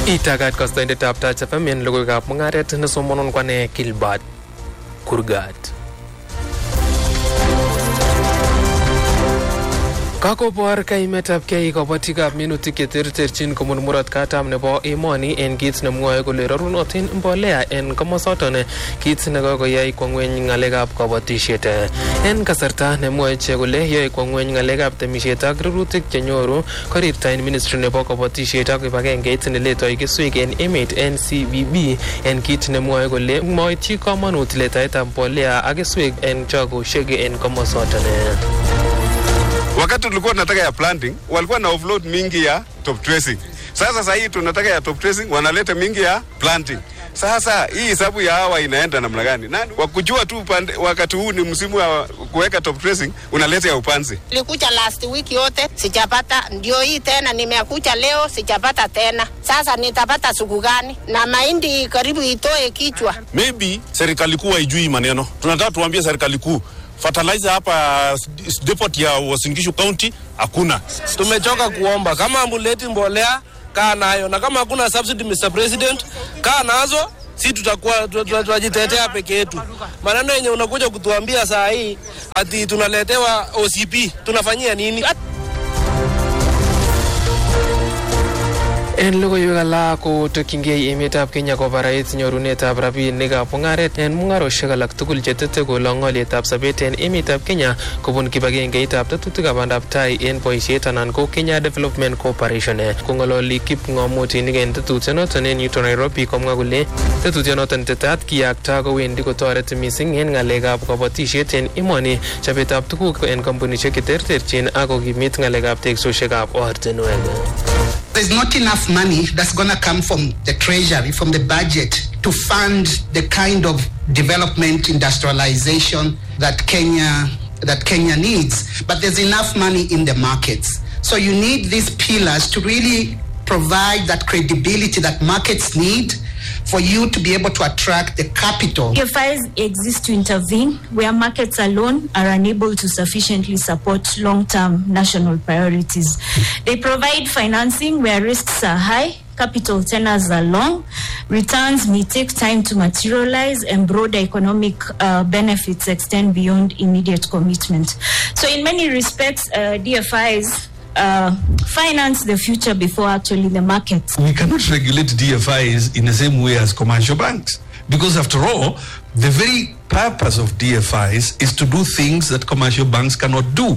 Itagat kandoindetab Touch FM en logoiwekab mung'aret nesomonon kwane Gilbert Kurgat. Kakobor kaimetab kei kabatikab minutik cheterterchin komun murot katam nebo emoni en kit nemwoe kole rorunotin mbolea en komosoton kit nekokoyai kwo ngweny ng'alekab kabatisiet. En kasarta nemwoe ichek kole yoe kwo ngweny ng'alekab temisiet ak rurutik chenyoru korirtain ministry nebo kabatisiet ak kibagengeit neletoi keswek en emet NCBB en kit nemwoe kole moityi komonut letaetab mbolea ak keswek en chogosiek en komosoton. Wakati tulikuwa tunataka ya planting, walikuwa na offload mingi ya top dressing. Sasa hii tunataka ya top dressing, wanaleta mingi ya planting. Sasa hii hesabu ya hawa inaenda namna gani? Nani wakujua tu wakati huu ni msimu wa kuweka top dressing, unaleta ya upanzi. Nilikuja last week yote sijapata, ndio hii tena nimekuja leo sijapata tena. Sasa nitapata siku gani? Na mahindi karibu itoe kichwa. Maybe serikali kuu haijui maneno. Tunataka tuambie serikali kuu fertilizer hapa depot ya Uasin Gishu County hakuna. Tumechoka kuomba kama ambuleti mbolea kaa nayo, na kama hakuna subsidy Mr. President kaa nazo, si tutakuwa tunajitetea peke yetu. Maneno yenye unakuja kutuambia saa hii ati tunaletewa OCP, tunafanyia nini? En logoiwek alak kotokyingei emetab Kenya kobarait nyorunetab rabinikab mung'aret en mung'arosiek alak tugul chetete kolong olyetab sobet en emetab Kenya kobun kibagengeitab tetutikab bandaptai en boisiet anan ko Kenya Development Corporation. Kong'ololi kipng'omutik en tetutyonoton en yuton Nairobi komwa kole tetutyonoton tetat kiyakta kowendi kotoreti missing en ng'alekab kabatisiet en emoni, chobetab tuguk en kampunisiek cheterterchin ak kokimit ng'alekab teksosiekab ortinwek. There's not enough money that's going to come from the treasury, from the budget, to fund the kind of development, industrialization that Kenya needs. But there's enough money in the markets. So you need these pillars to really provide that credibility that markets need for you to be able to attract the capital. DFIs exist to intervene where markets alone are unable to sufficiently support long-term national priorities. They provide financing where risks are high, capital tenors are long, returns may take time to materialize, and broader economic benefits extend beyond immediate commitment. So in many respects, DFIs finance the future before actually the markets. We cannot regulate DFIs in the same way as commercial banks, because after all, the very purpose of DFIs is to do things that commercial banks cannot do.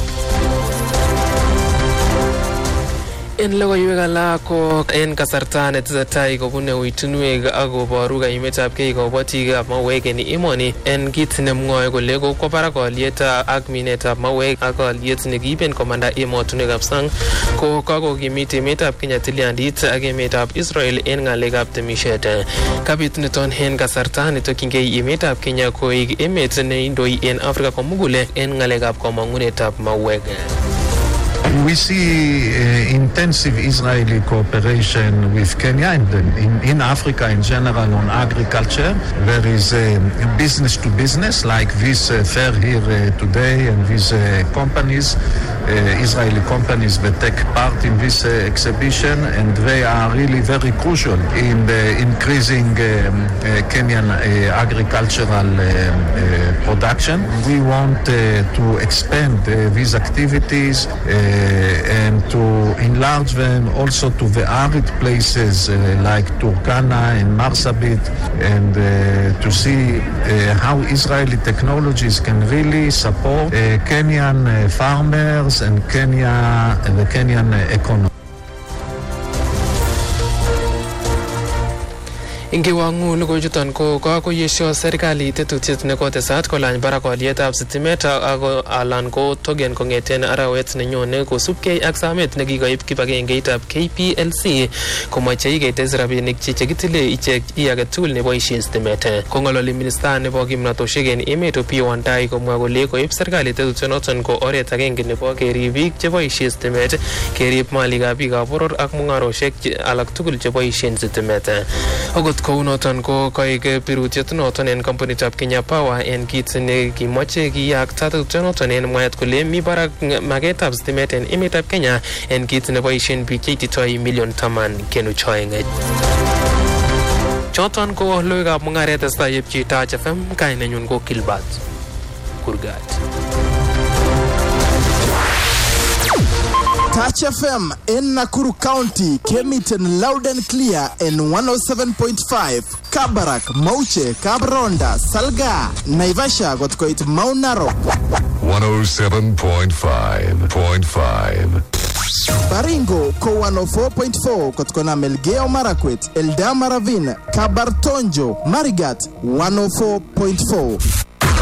En logoiwek alak ko en kasarta netesetai kobune uitunwek ak koboru kaimetab kei kabatikab mauek en emoni en kit nemwoe kole kokwo barak olyet ak minetab mauek ak olyet nekiiben komanda emotunwekab sang ko kakokimit emetab Kenya tilyandit ak emetab Israel en ng'alekab temisiet. Kabit niton en kasarta netokyingei emetab Kenya koik emet neindoi en Afrika komugul en ng'alekab komong'unetab mauek. We see intensive Israeli cooperation with Kenya and in Africa in general on agriculture. There is business to business like this fair here today, and these companies, Israeli companies that take part in this exhibition, and they are really very crucial in increasing Kenyan agricultural production. We want to expand these activities and to enlarge them also to the arid places like Turkana and Marsabit, and to see how Israeli technologies can really support Kenyan farmers and the Kenyan economy. Ingewang'u logoichuton ko kakoyesho serikali tetutiet nekotesat kolany barak olyetab sitimet ako alan ko togen kong'eten arawet nenyone kosubkei ak samet nekikoib kibagengeitab KPLC komoche ketes rabinik chekitile ichek age tugul neboisie sitimet. Kong'ololi minista nebo kimnatosiek en emet Opiyo Wandayi komwa kole koib serikali tetutyonoton ko oret agenge nebo kerib biik cheboisie sitimet, kerib malikab biikab boror ak mung'arosiek alak tugul cheboisien sitimet. Okot kounoton ko koik birutiet noton en kampunitab Kenya Power en kit ne kimoche kiyakta noton en mwaet kole mi barak maketab stimet en emetab Kenya en kit neboisien biik cheititoi million 10.2. Choton ko logoiwekab mung'aret testai yepchi Touch FM. Kainenyun ko Kilbert Kurgat. Touch FM in Nakuru County came it in loud and clear in 107.5. Kabarak, Mauche, Kabronda, Salga, Naivasha got quite Mount Narok. 107.5. Baringo ko 104.4 kotkona Melgeo Marakwet, Eldama Ravine, Kabartonjo, Marigat 104.4.